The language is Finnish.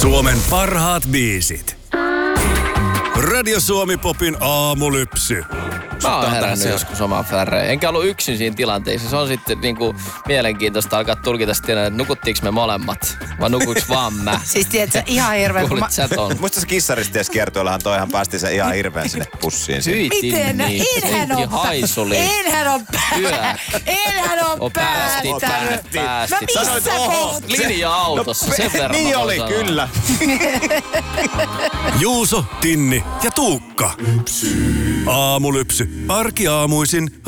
Suomen parhaat biisit. Radio Suomi Popin aamulypsy. Mä oon herännyt joskus omaan färreen. Enkä ollut yksin siinä tilanteessa. Se on sitten niinku mielenkiintoista alkaa tulkita sitten, että nukuttiinko me molemmat. Vai nukuiks vaan mä? Siis tiedätkö, ihan hirveän. Kuulit sä ton? Muista se kissaristieskiertoillahan toihan päästi se ihan hirveän sinne pussiin. Miten? Enhän on haisuli. Enhän on päästänyt. Päästi. Mä missä kohtaa? Linja-autossa. Sen verran Niin mä oli, sanoa. kyllä. Juuso, Tinni ja Tuukka. Aamulypsy. Arkiaamuisin